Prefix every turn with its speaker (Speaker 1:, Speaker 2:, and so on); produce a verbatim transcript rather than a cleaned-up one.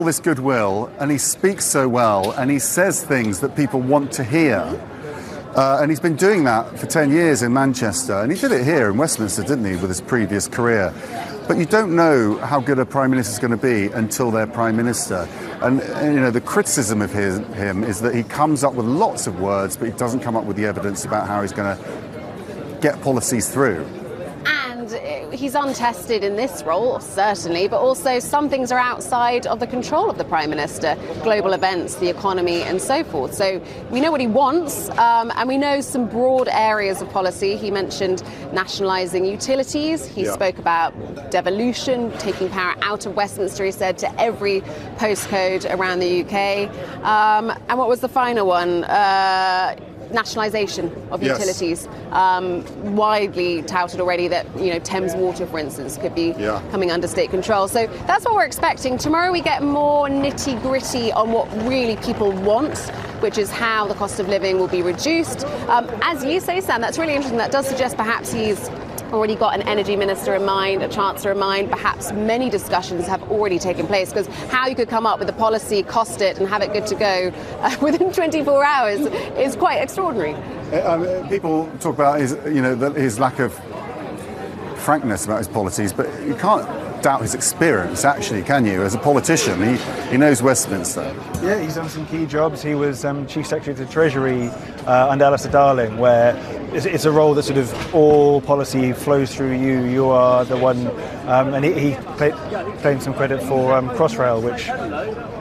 Speaker 1: all this goodwill, and he speaks so well, and he says things that people want to hear. Uh, and he's been doing that for ten years in Manchester, and he did it here in Westminster, didn't he, with his previous career. But you don't know how good a Prime Minister is going to be until they're Prime Minister. And, and, you know, the criticism of his, him is that he comes up with lots of words, but he doesn't come up with the evidence about how he's going to get policies through.
Speaker 2: And he's untested in this role, certainly, but also some things are outside of the control of the Prime Minister, global events, the economy and so forth. So we know what he wants, um, and we know some broad areas of policy. He mentioned nationalising utilities. He yeah. spoke about devolution, taking power out of Westminster, he said, to every postcode around the U K. Um, and what was the final one? Uh, nationalisation of
Speaker 1: yes.
Speaker 2: utilities, um, widely touted already that, you know, Thames Water, for instance, could be
Speaker 1: yeah.
Speaker 2: coming under state control. So that's what we're expecting. Tomorrow we get more nitty-gritty on what really people want, which is how the cost of living will be reduced. Um, as you say, Sam, that's really interesting. That does suggest perhaps he's already got an energy minister in mind, a chancellor in mind. Perhaps many discussions have already taken place, because how you could come up with a policy, cost it and have it good to go uh, within twenty-four hours is quite extraordinary.
Speaker 1: Uh, people talk about his, you know, his lack of frankness about his policies, but you can't doubt his experience, actually, can you? As a politician, he, he knows Westminster.
Speaker 3: Yeah, he's done some key jobs. He was um, Chief Secretary to the Treasury uh, under Alistair Darling, where it's, it's a role that sort of all policy flows through you. You are the one, um, and he, he claimed some credit for um, Crossrail, which